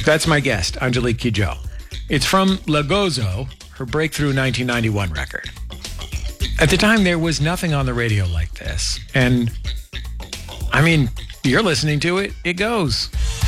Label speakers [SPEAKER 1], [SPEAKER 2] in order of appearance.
[SPEAKER 1] That's my guest, Angelique Kidjo. It's from La Gozo, her breakthrough 1991 record. At the time, there was nothing on the radio like this. And, I mean, you're listening to it, it goes.